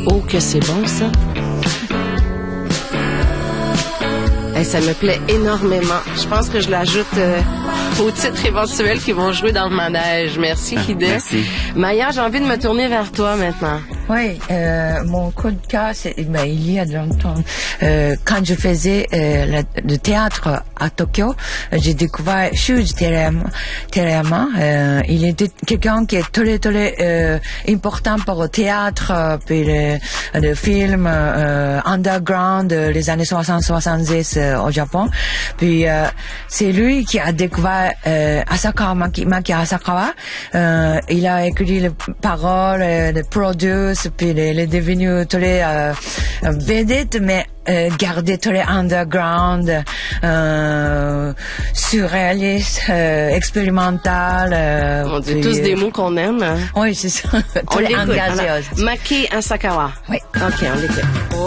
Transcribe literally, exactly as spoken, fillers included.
Oh, que c'est bon, ça. Hey, ça me plaît énormément. Je pense que je l'ajoute euh, aux titres éventuels qui vont jouer dans le manège. Merci, Hidde. Ah, merci. Maya, j'ai envie de me tourner vers toi maintenant. Oui, euh, mon coup de cœur, c'est ben, il y a longtemps, euh, quand je faisais euh, la, le théâtre à Tokyo, euh, j'ai découvert Shuji Terayama. Terayama euh, il était quelqu'un qui est très très euh, important pour le théâtre, euh, puis le, le film euh, underground euh, les années soixante soixante-dix euh, au Japon. Puis euh, c'est lui qui a découvert euh, Asakawa Maki, Maki Asakawa. Euh, il a écrit les paroles, euh, les produits. Puis il est devenu très euh, vedette, mais euh, gardé très underground, euh, surréaliste, euh, expérimental. Euh, On dit puis, tous des euh, mots qu'on aime. Oui, c'est ça. On Très l'écoute. engagé. Alors, Maki Asakawa. Oui. OK, on l'écoute.